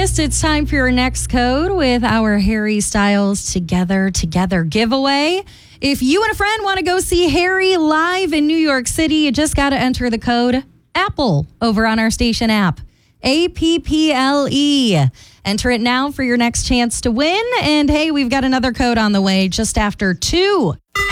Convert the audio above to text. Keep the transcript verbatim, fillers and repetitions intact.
artist, it's time for your next code with our Harry Styles Together Together giveaway. If you and a friend want to go see Harry live in New York City, you just got to enter the code APPLE over on our station app. A P P L E. Enter it now for your next chance to win. And hey, we've got another code on the way just after two.